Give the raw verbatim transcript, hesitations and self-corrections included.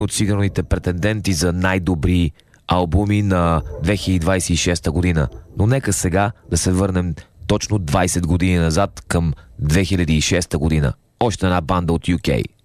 от сигурните претенденти за най-добри албуми на две хиляди двадесет и шеста година. Но нека сега да се върнем точно двадесет години назад към две хиляди и шеста година. Още една банда от Ю Кей.